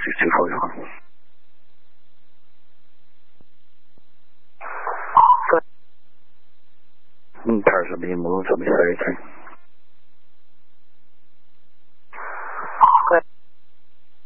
624 you on. Cars are being moved, I'll be 33.